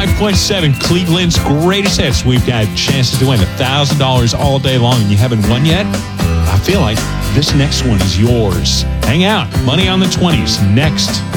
105.7, Cleveland's greatest hits. We've got chances to win $1,000 all day long, and you haven't won yet? I feel like this next one is yours. Hang out. Money on the 20s next.